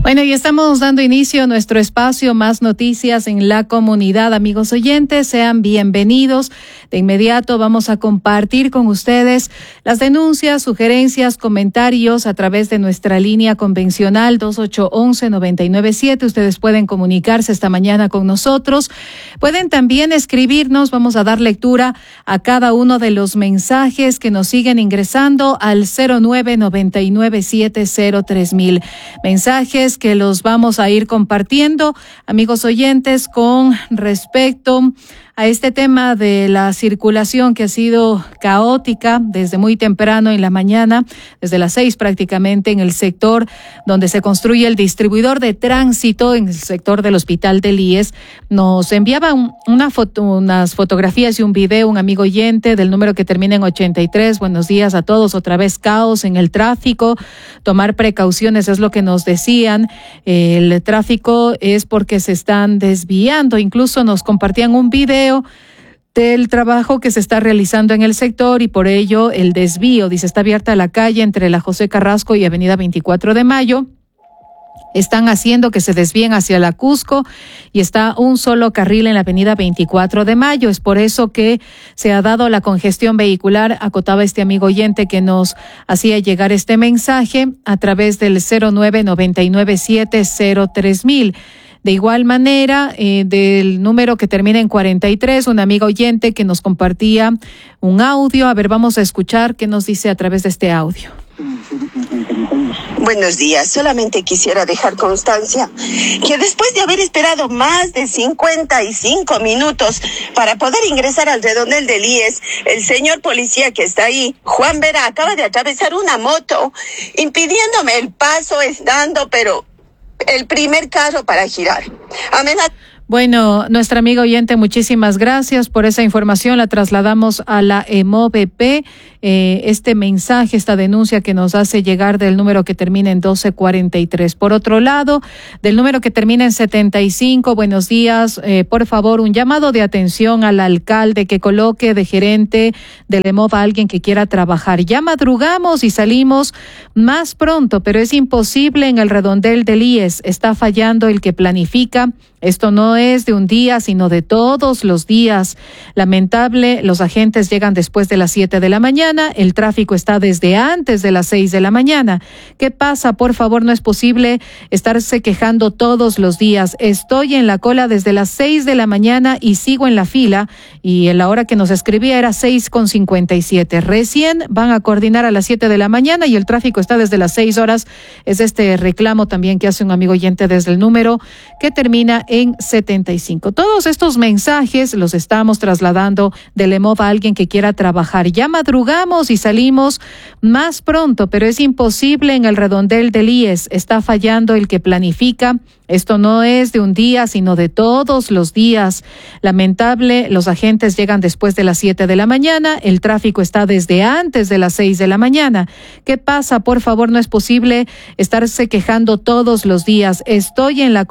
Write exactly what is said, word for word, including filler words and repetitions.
Bueno, y estamos dando inicio a nuestro espacio Más Noticias en la Comunidad. Amigos oyentes, sean bienvenidos. De inmediato vamos a compartir con ustedes las denuncias, sugerencias, comentarios a través de nuestra línea convencional dos ocho uno uno, nueve nueve siete. Ustedes pueden comunicarse esta mañana con nosotros. Pueden también escribirnos. Vamos a dar lectura a cada uno de los mensajes que nos siguen ingresando al cero nueve nueve nueve siete cero tres mil. Mensajes que los vamos a ir compartiendo, amigos oyentes, con respecto a este tema de la circulación que ha sido caótica desde muy temprano en la mañana, desde las seis prácticamente, en el sector donde se construye el distribuidor de tránsito, en el sector del Hospital del I E S. Nos enviaba un, una foto, unas fotografías y un video un amigo oyente del número que termina en ochenta y tres. Buenos días a todos. Otra vez caos en el tráfico. Tomar precauciones es lo que nos decían. El tráfico es porque se están desviando. Incluso nos compartían un video del trabajo que se está realizando en el sector y por ello el desvío, dice, está abierta la calle entre la José Carrasco y Avenida veinticuatro de Mayo. Están haciendo que se desvíen hacia la Cusco y está un solo carril en la avenida veinticuatro de Mayo. Es por eso que se ha dado la congestión vehicular, acotaba este amigo oyente que nos hacía llegar este mensaje a través del cero nueve nueve nueve siete cero tres mil. De igual manera, eh, del número que termina en cuarenta y tres, una amiga oyente que nos compartía un audio. A ver, vamos a escuchar qué nos dice a través de este audio. Buenos días, solamente quisiera dejar constancia que después de haber esperado más de cincuenta y cinco minutos para poder ingresar al redondel del I E S, el señor policía que está ahí, Juan Vera, acaba de atravesar una moto, impidiéndome el paso, estando, pero el primer carro para girar. Amenaz- Bueno, nuestra amiga oyente, muchísimas gracias por esa información. La trasladamos a la EMOVP. Eh, este mensaje, esta denuncia que nos hace llegar del número que termina en doce cuarenta y tres. Por otro lado, del número que termina en setenta y cinco, buenos días. Eh, por favor, un llamado de atención al alcalde que coloque de gerente del EMOV a alguien que quiera trabajar. Ya madrugamos y salimos más pronto, pero es imposible en el redondel del I E S. Está fallando el que planifica. Esto no es de un día, sino de todos los días. Lamentable, los agentes llegan después de las siete de la mañana, el tráfico está desde antes de las seis de la mañana. ¿Qué pasa? Por favor, no es posible estarse quejando todos los días. Estoy en la cola desde las seis de la mañana y sigo en la fila, y en la hora que nos escribía era seis con cincuenta y siete. Recién van a coordinar a las siete de la mañana y el tráfico está desde las seis horas. Es este reclamo también que hace un amigo oyente desde el número que termina en setenta y cinco. Todos estos mensajes los estamos trasladando del EMOV a alguien que quiera trabajar. Ya madrugamos y salimos más pronto, pero es imposible en el redondel del I E S. Está fallando el que planifica. Esto no es de un día, sino de todos los días. Lamentable, los agentes llegan después de las siete de la mañana, el tráfico está desde antes de las seis de la mañana. ¿Qué pasa? Por favor, no es posible estarse quejando todos los días. Estoy en la